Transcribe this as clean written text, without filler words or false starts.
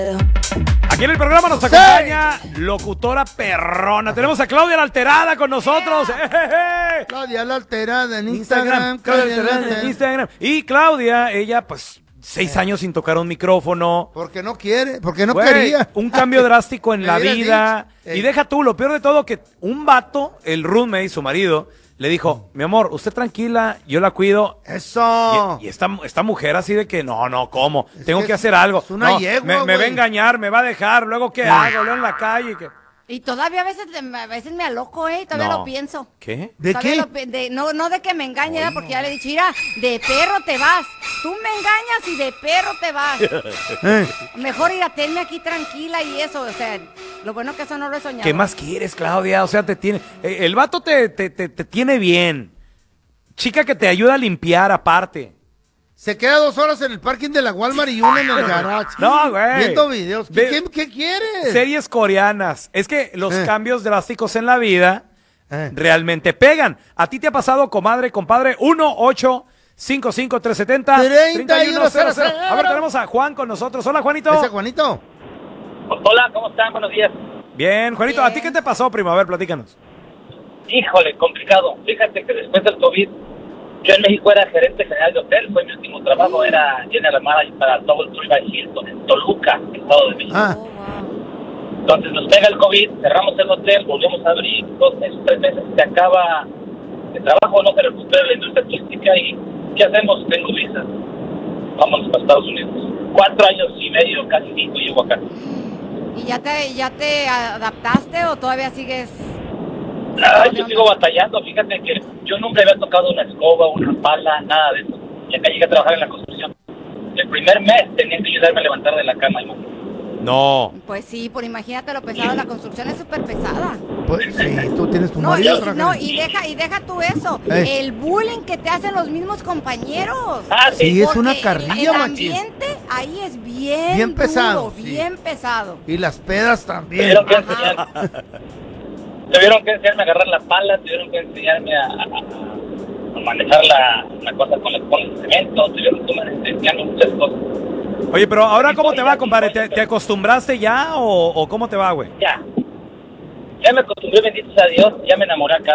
Aquí en el programa nos acompaña locutora perrona. Tenemos a Claudia la Alterada con nosotros. Claudia la Alterada en Instagram. Claudia la Alterada en Instagram. Y Claudia, ella pues 6 años sin tocar un micrófono. Porque no quiere, porque no Güey, quería. Un cambio drástico en Me la hubieras vida. dicho. Y deja tú, lo peor de todo, que un vato, el roommate, su marido, le dijo, mi amor, usted tranquila, yo la cuido. Eso. Y esta mujer así de que, no, ¿cómo? Tengo que que hacer algo. es una No, yegua, me va a güey. engañar, me va a dejar, luego ¿qué hago? Luego en la calle. ¿Qué? Y todavía a veces me aloco, todavía No. lo pienso. ¿Qué? ¿De Todavía qué? no de que me engañe, porque ya le he dicho, mira, de perro te vas. Tú me engañas y de perro te vas. Mejor ir a tenme aquí tranquila y eso, o sea, lo bueno que eso no lo he soñado. ¿Qué más quieres, Claudia? O sea, te tiene, el vato te tiene bien. Chica que te ayuda a limpiar aparte. Se queda 2 horas en el parking de la Walmart y una en el garage. No, güey. Viendo videos. Ve- ¿Qué quieres? Series coreanas. Es que los cambios drásticos en la vida realmente pegan. ¿A ti te ha pasado, comadre, compadre? 1-855-370-3100. A ver, tenemos a Juan con nosotros. Hola, Juanito. ¿Ese Juanito? Hola, ¿cómo están? Buenos días. Bien, Juanito. ¿A ti qué te pasó, primo? A ver, platícanos. Híjole, complicado. Fíjate que después del COVID, yo en México era gerente general de hotel. Fue mi último trabajo, era general manager para Double Tree by Hilton en Toluca, Estado de México. Ah. Oh, wow. Entonces nos pega el COVID, cerramos el hotel, volvemos a abrir, 2 meses, 3 meses, se acaba el trabajo, no se recupera la industria turística y ¿qué hacemos? Tengo visa. Vámonos para Estados Unidos. 4 años y medio, casi 5 llevo acá. ¿Y ya te adaptaste o todavía sigues? Yo sigo batallando, fíjate que yo nunca había tocado una escoba, una pala, nada de eso. Y acá llegué a trabajar en la construcción. El primer mes tenían que ayudarme a levantar de la cama. No. Pues sí, por imagínate lo pesado, la construcción es súper pesada. Pues sí, tú tienes tu No, marido. y deja tú eso, el bullying que te hacen los mismos compañeros. Sí, es Porque una carrilla, el machín. ambiente ahí es bien Bien pesado, duro, sí. bien pesado. Y las pedas también. Tuvieron que enseñarme a agarrar la pala, tuvieron que enseñarme a manejar la cosa con el cemento, tuvieron que enseñarme muchas cosas. Oye, pero ahora ¿cómo te va, compadre? ¿Te acostumbraste ya o cómo te va, güey? Ya me acostumbré, bendito sea Dios, ya me enamoré acá.